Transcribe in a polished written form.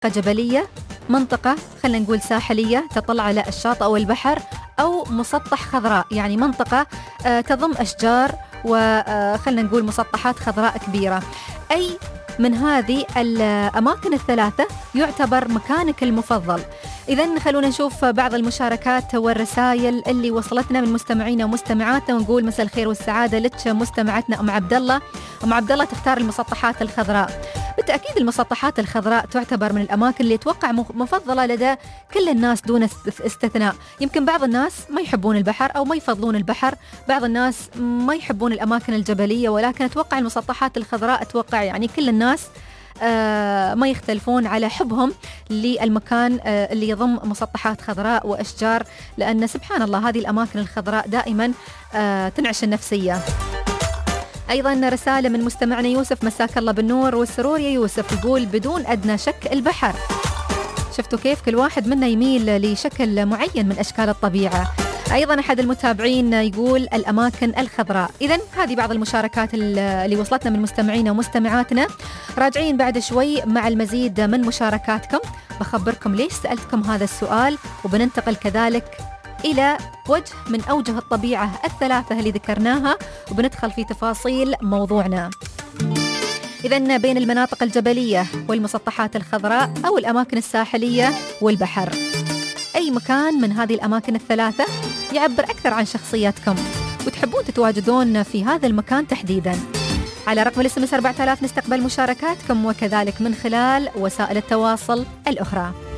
جبلية، منطقة خلينا نقول ساحلية تطل على الشاطئ أو البحر، أو مسطح خضراء، يعني منطقة تضم أشجار وخلينا نقول مسطحات خضراء كبيرة. أي من هذه الأماكن الثلاثة يعتبر مكانك المفضل؟ إذن خلونا نشوف بعض المشاركات والرسائل اللي وصلتنا من مستمعينا ومستمعاتنا، ونقول مساء الخير والسعادة لك مستمعتنا أم عبد الله. أم عبد الله تختار المسطحات الخضراء. بالتأكيد المسطحات الخضراء تعتبر من الأماكن اللي أتوقع مفضلة لدى كل الناس دون استثناء. يمكن بعض الناس ما يحبون البحر أو ما يفضلون البحر، بعض الناس ما يحبون الأماكن الجبلية، ولكن أتوقع المسطحات الخضراء أتوقع يعني كل الناس ما يختلفون على حبهم للمكان اللي يضم مسطحات خضراء وأشجار، لأن سبحان الله هذه الأماكن الخضراء دائما تنعش النفسية. أيضا رسالة من مستمعنا يوسف، مساك الله بالنور والسرور يا يوسف، يقول بدون أدنى شك البحر. شفتوا كيف كل واحد منا يميل لشكل معين من أشكال الطبيعة. أيضا أحد المتابعين يقول الأماكن الخضراء. إذن هذه بعض المشاركات اللي وصلتنا من مستمعينا ومستمعاتنا. راجعين بعد شوي مع المزيد من مشاركاتكم، بخبركم ليش سألتكم هذا السؤال، وبننتقل كذلك إلى وجه من أوجه الطبيعة الثلاثة اللي ذكرناها، وبندخل في تفاصيل موضوعنا. إذن بين المناطق الجبلية والمسطحات الخضراء أو الأماكن الساحلية والبحر، أي مكان من هذه الأماكن الثلاثة يعبر أكثر عن شخصيتكم وتحبون تتواجدون في هذا المكان تحديداً؟ على رقم الSMS 4000 نستقبل مشاركاتكم، وكذلك من خلال وسائل التواصل الأخرى.